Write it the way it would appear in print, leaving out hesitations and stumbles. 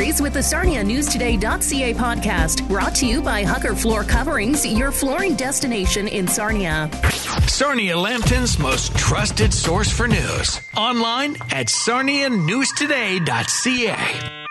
Tuesdays with the SarniaNewsToday.ca podcast, brought to you by Hugger Floor Coverings, your flooring destination in Sarnia. Sarnia Lambton's most trusted source for news. Online at SarniaNewsToday.ca.